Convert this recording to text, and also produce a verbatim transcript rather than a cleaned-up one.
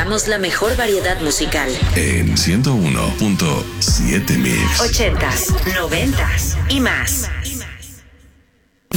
presentamos la mejor variedad musical. En ciento uno punto siete Mix. Ochentas, noventas y más.